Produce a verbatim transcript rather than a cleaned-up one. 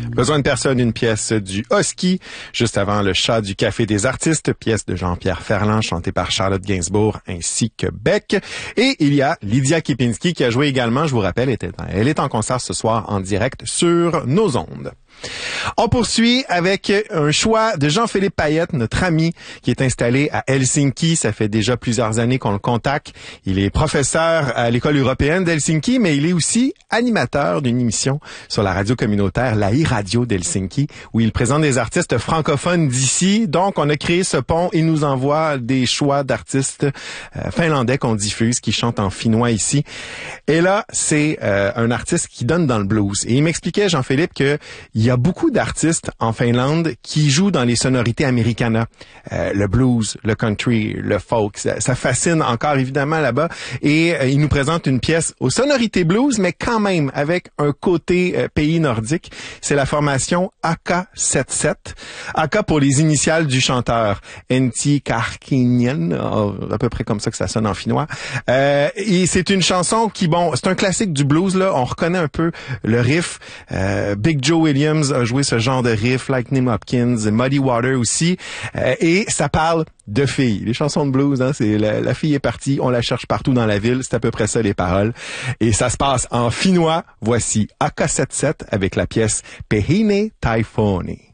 Besoin de personne, une pièce du Husky. Juste avant, Le chat du Café des artistes, pièce de Jean-Pierre Ferland, chantée par Charlotte Gainsbourg ainsi que Beck. Et il y a Lydia Kepinski qui a joué également, je vous rappelle, elle est en concert ce soir en direct sur nos ondes. On poursuit avec un choix de Jean-Philippe Payette, notre ami, qui est installé à Helsinki. Ça fait déjà plusieurs années qu'on le contacte. Il est professeur à l'école européenne d'Helsinki, mais il est aussi animateur d'une émission sur la radio communautaire, la e-radio d'Helsinki, où il présente des artistes francophones d'ici. Donc, on a créé ce pont. Il nous envoie des choix d'artistes euh, finlandais qu'on diffuse, qui chantent en finnois ici. Et là, c'est euh, un artiste qui donne dans le blues. Et il m'expliquait, Jean-Philippe, que il y a beaucoup d'artistes en Finlande qui jouent dans les sonorités americana. Euh, le blues, le country, le folk, ça, ça fascine encore évidemment là-bas. Et euh, il nous présente une pièce aux sonorités blues, mais quand même avec un côté euh, pays nordique. C'est la formation A K soixante-dix-sept. A K pour les initiales du chanteur. Antti Karkinen, à peu près comme ça que ça sonne en finnois. Euh, et c'est une chanson qui, bon, c'est un classique du blues, là. On reconnaît un peu le riff. Euh, Big Joe Williams a joué ce genre de riff, Lightning Hopkins, Muddy Water aussi, euh, et ça parle de filles. Les chansons de blues, hein, c'est la, la fille est partie, on la cherche partout dans la ville, c'est à peu près ça les paroles. Et ça se passe en finnois. Voici A K soixante-dix-sept avec la pièce Pehine Taifoni.